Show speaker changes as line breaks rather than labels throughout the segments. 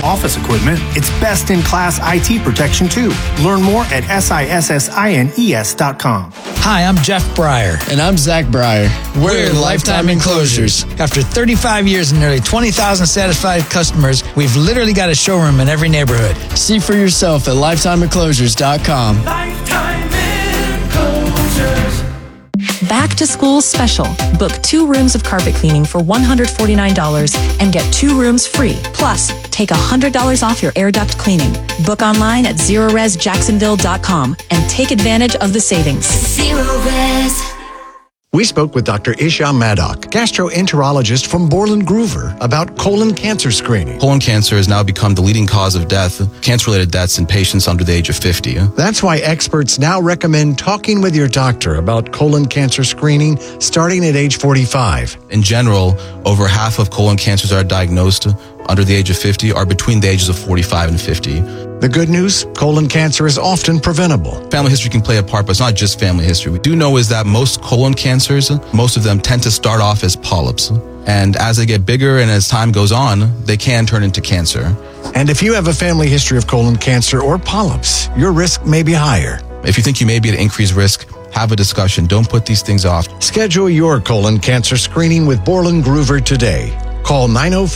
office equipment, it's best-in-class IT protection, too. Learn more at sissines.com.
Hi, I'm Jeff Breyer.
And I'm Zach Breyer.
We're Lifetime Enclosures. After 35 years and nearly 20,000 satisfied customers, we've literally got a showroom in every neighborhood.
See for yourself at lifetimeenclosures.com.
Lifetime Enclosures.
Back to school special. Book 2 rooms of carpet cleaning for $149 and get 2 rooms free. Plus, take $100 off your air duct cleaning. Book online at ZeroResJacksonville.com and take advantage of the savings.
Zero-Res.
We spoke with Dr. Isham Maddock, gastroenterologist from Borland Groover, about colon cancer screening.
Colon cancer has now become the leading cause of death, cancer-related deaths in patients under the age of 50.
That's why experts now recommend talking with your doctor about colon cancer screening starting at age 45.
In general, over half of colon cancers that are diagnosed under the age of 50 are between the ages of 45 and 50.
The good news, colon cancer is often preventable.
Family history can play a part, but it's not just family history. We do know is that most colon cancers, most of them tend to start off as polyps. And as they get bigger and as time goes on, they can turn into cancer.
And if you have a family history of colon cancer or polyps, your risk may be higher.
If you think you may be at increased risk, have a discussion. Don't put these things off.
Schedule your colon cancer screening with Borland Groover today. Call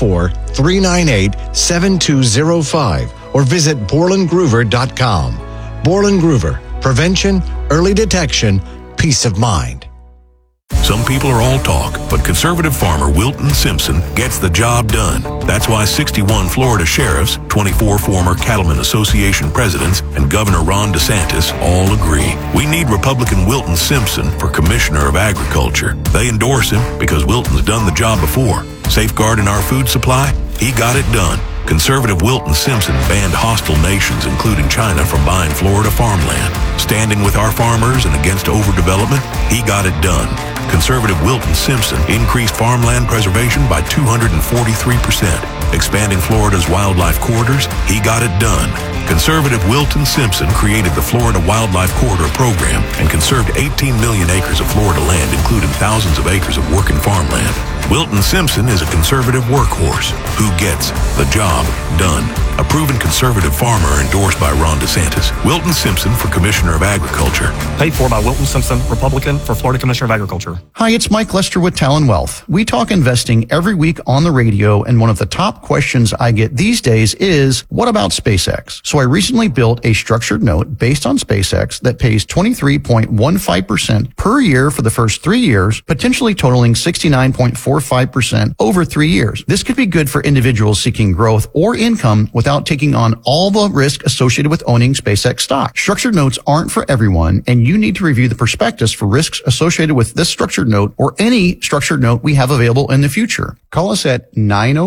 904-398-7205 or visit BorlandGroover.com. Borland Groover. Prevention, early detection, peace of mind.
Some people are all talk, but conservative farmer Wilton Simpson gets the job done. That's why 61 Florida sheriffs, 24 former Cattlemen Association presidents, and Governor Ron DeSantis all agree. We need Republican Wilton Simpson for Commissioner of Agriculture. They endorse him because Wilton's done the job before. Safeguarding our food supply? He got it done. Conservative Wilton Simpson banned hostile nations, including China, from buying Florida farmland. Standing with our farmers and against overdevelopment? He got it done. Conservative Wilton Simpson increased farmland preservation by 243%. Expanding Florida's wildlife corridors? He got it done. Conservative Wilton Simpson created the Florida Wildlife Corridor Program and conserved 18 million acres of Florida land, including thousands of acres of working farmland. Wilton Simpson is a conservative workhorse who gets the job done. A proven conservative farmer endorsed by Ron DeSantis. Wilton Simpson for Commissioner of Agriculture.
Paid for by Wilton Simpson, Republican, for Florida Commissioner of Agriculture.
Hi, it's Mike Lester with Talon Wealth. We talk investing every week on the radio, and one of the top questions I get these days is, what about SpaceX? So I recently built a structured note based on SpaceX that pays 23.15% per year for the first 3 years, potentially totaling 69.45% over 3 years. This could be good for individuals seeking growth or income without taking on all the risk associated with owning SpaceX stock. Structured notes aren't for everyone, and you need to review the prospectus for risks associated with this structured note or any structured note we have available in the future. Call us at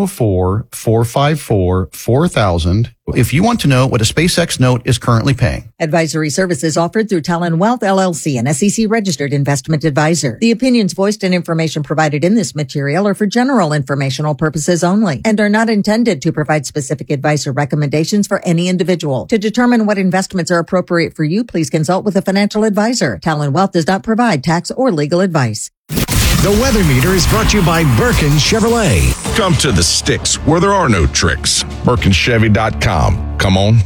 904-454-4000 if you want to know what a SpaceX note is currently paying.
Advisory services offered through Talon Wealth LLC, an SEC-registered investment advisor. The opinions voiced and information provided in this material are for general informational purposes only and are not intended to provide specific advice or recommendations for any individual. To determine what investments are appropriate for you, please consult with a financial advisor. Talon Wealth does not provide tax or legal advice.
The Weather Meter is brought to you by Birkin Chevrolet.
Come to the sticks where there are no tricks. BirkinChevy.com. Come on.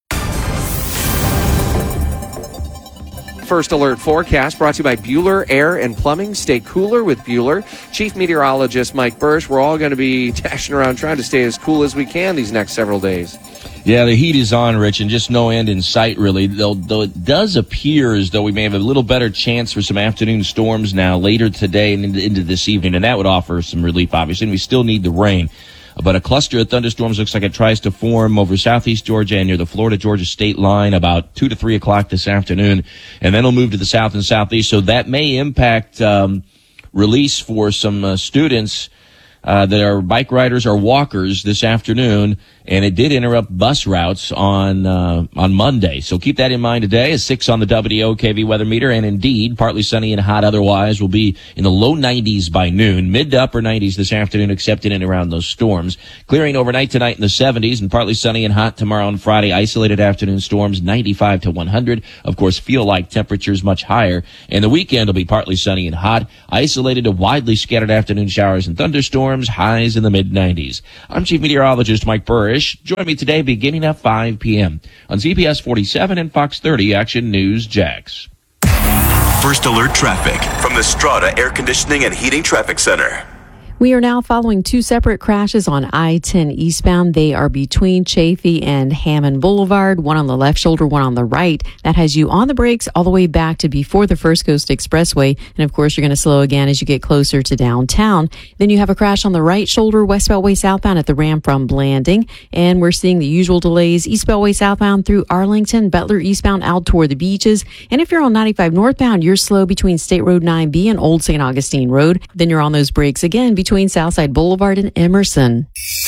First Alert forecast brought to you by Bueller Air and Plumbing. Stay cooler with Bueller. Chief Meteorologist Mike Bursch. We're all going to be dashing around trying to stay as cool as we can these next several days.
Yeah, the heat is on, Rich, and just no end in sight, really. Though it does appear as though we may have a little better chance for some afternoon storms now later today and into this evening, and that would offer some relief, obviously. And we still need the rain. But a cluster of thunderstorms looks like it tries to form over southeast Georgia and near the Florida-Georgia state line about 2 to 3 o'clock this afternoon. And then it'll move to the south and southeast. So that may impact release for some students that are bike riders or walkers this afternoon, and it did interrupt bus routes on Monday. So keep that in mind today. A 6 on the WOKV weather meter, and indeed, partly sunny and hot otherwise. Will be in the low 90s by noon, mid to upper 90s this afternoon, except in and around those storms. Clearing overnight tonight in the 70s, and partly sunny and hot tomorrow and Friday. Isolated afternoon storms, 95 to 100. Of course, feel like temperatures much higher. And the weekend will be partly sunny and hot, isolated to widely scattered afternoon showers and thunderstorms. thunderstorms, highs in the mid-90s. I'm Chief Meteorologist Mike Burrish. Join me today beginning at 5 p.m. on CBS 47 and Fox 30 Action News Jax.
First alert traffic from the Strata Air Conditioning and Heating Traffic Center.
We are now following two separate crashes on I-10 eastbound. They are between Chaffee and Hammond Boulevard, one on the left shoulder, one on the right. That has you on the brakes all the way back to before the First Coast Expressway. And of course, you're going to slow again as you get closer to downtown. Then you have a crash on the right shoulder, West Beltway southbound at the ramp from Blanding. And we're seeing the usual delays, East Beltway southbound through Arlington, Butler eastbound out toward the beaches. And if you're on 95 northbound, you're slow between State Road 9B and Old St. Augustine Road. Then you're on those brakes again between Southside Boulevard and Emerson.